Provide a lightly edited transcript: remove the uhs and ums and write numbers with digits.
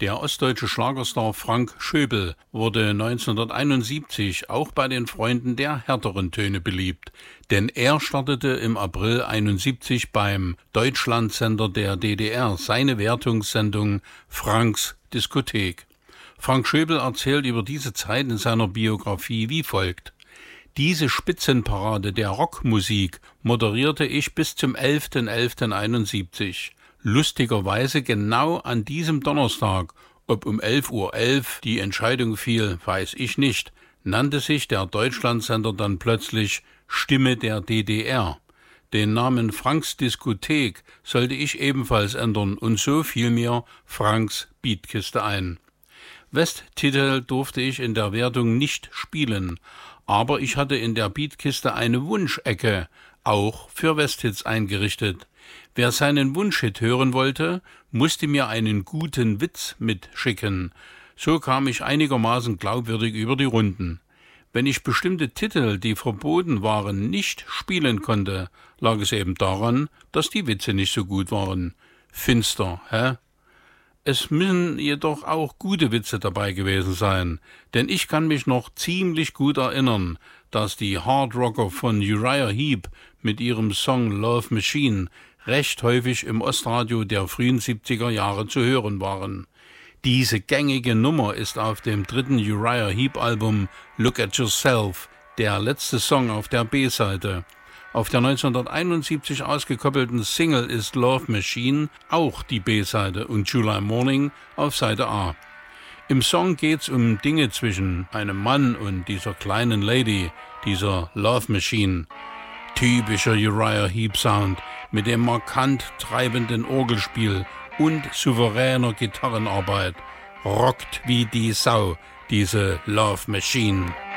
Der ostdeutsche Schlagerstar Frank Schöbel wurde 1971 auch bei den Freunden der härteren Töne beliebt, denn er startete im April 1971 beim Deutschlandsender der DDR seine Wertungssendung Franks Diskothek. Frank Schöbel erzählt über diese Zeit in seiner Biografie wie folgt: Diese Spitzenparade der Rockmusik moderierte ich bis zum 11.11.71. Lustigerweise genau an diesem Donnerstag, ob um 11:11 Uhr die Entscheidung fiel, weiß ich nicht, nannte sich der Deutschlandsender dann plötzlich Stimme der DDR. Den Namen Franks Diskothek sollte ich ebenfalls ändern und so fiel mir Franks Beatkiste ein. Westtitel durfte ich in der Wertung nicht spielen, aber ich hatte in der Beatkiste eine Wunschecke, auch für Westhits eingerichtet. Wer seinen Wunschhit hören wollte, musste mir einen guten Witz mitschicken. So kam ich einigermaßen glaubwürdig über die Runden. Wenn ich bestimmte Titel, die verboten waren, nicht spielen konnte, lag es eben daran, dass die Witze nicht so gut waren. Finster, hä? Es müssen jedoch auch gute Witze dabei gewesen sein, denn ich kann mich noch ziemlich gut erinnern, dass die Hardrocker von Uriah Heep mit ihrem Song Love Machine recht häufig im Ostradio der frühen 70er Jahre zu hören waren. Diese gängige Nummer ist auf dem dritten Uriah Heep Album Look at Yourself, der letzte Song auf der B-Seite. Auf der 1971 ausgekoppelten Single ist Love Machine auch die B-Seite und July Morning auf Seite A. Im Song geht's um Dinge zwischen einem Mann und dieser kleinen Lady, dieser Love Machine. Typischer Uriah Heep Sound mit dem markant treibenden Orgelspiel und souveräner Gitarrenarbeit. Rockt wie die Sau, diese Love Machine.